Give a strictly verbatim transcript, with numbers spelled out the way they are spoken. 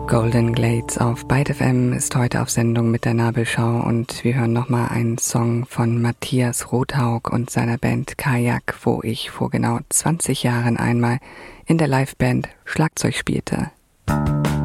Golden Glades auf Byte F M ist heute auf Sendung mit der Nabelschau und wir hören nochmal einen Song von Matthias Rothaug und seiner Band Kajak, wo ich vor genau zwanzig Jahren einmal in der Liveband Schlagzeug spielte.